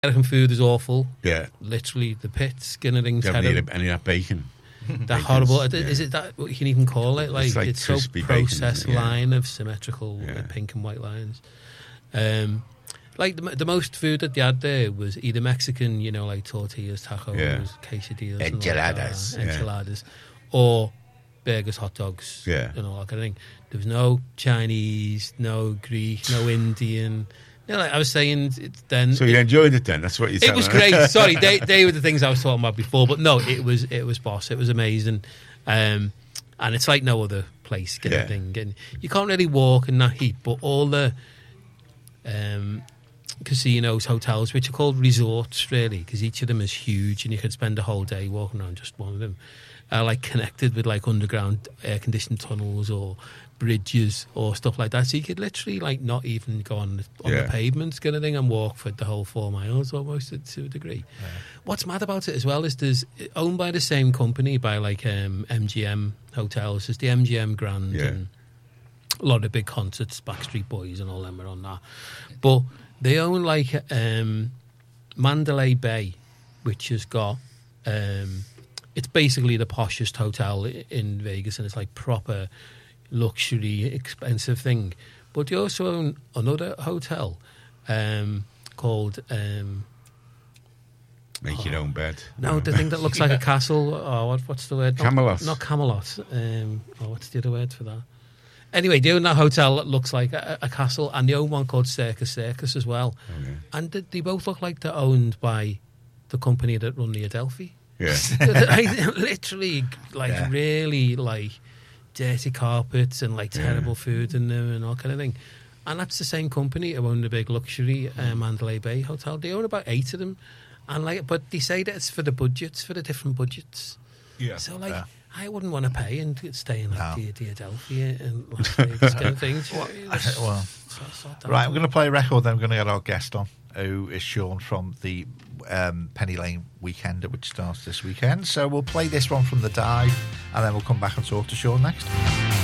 American food is awful. Yeah. Literally, the pits, Skinnering, You haven't terrible. any of that bacon. They're horrible. Is it that what you can even call it? Like it's so crispy processed bacon, line of symmetrical pink and white lines. Like the most food that they had there was either Mexican, like tortillas, tacos, quesadillas, enchiladas, or burgers, hot dogs, and all that kind of thing. There was no Chinese, no Greek, no Indian. Like I was saying then. So you enjoyed it then? That's what you said. It was great. Sorry, they were the things I was talking about before, but no, it was boss. It was amazing, and it's like no other place. Thing. And you can't really walk in that heat, but all the casinos, hotels, which are called resorts, really, because each of them is huge, and you could spend a whole day walking around just one of them. Like connected with like underground air-conditioned tunnels or bridges or stuff like that. So you could literally like not even go on the pavements kind of thing and walk for the whole 4 miles almost to a degree. Yeah. What's mad about it as well is there's owned by the same company, by like MGM hotels. There's the MGM Grand and a lot of big concerts, Backstreet Boys and all them are on that. But they own like Mandalay Bay, which has got... it's basically the poshest hotel in Vegas, and it's like proper luxury, expensive thing. But they also own another hotel called... Make your own bed. No, the thing that looks like a castle. Oh, what's the word? Camelot. Not Camelot. What's the other word for that? Anyway, they own that hotel that looks like a castle, and they own one called Circus as well. Okay. And they both look like they're owned by the company that run the Adelphi. Yeah. Literally, really, like, dirty carpets and, like, terrible food in them and all kind of thing. And that's the same company who own the big luxury Mandalay Bay Hotel. They own about 8 of them. And, but they say that it's for the budgets, for the different budgets. Yeah. So, I wouldn't want to pay and stay in, the Adelphi and Las Vegas kind of thing. Right, we're going to play a record, then we're going to get our guest on, who is Sean from the Penny Lane Weekender, which starts this weekend. So we'll play this one from The Dive, and then we'll come back and talk to Sean next.